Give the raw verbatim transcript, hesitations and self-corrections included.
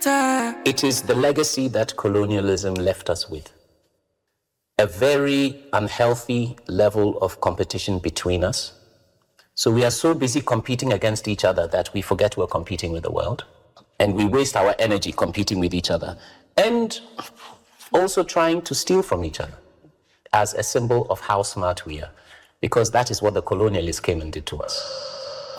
It is the legacy that colonialism left us with. A very unhealthy level of competition between us. So we are so busy competing against each other that we forget we're competing with the world. And we waste our energy competing with each other. And also trying to steal from each other as a symbol of how smart we are. Because that is what the colonialists came and did to us.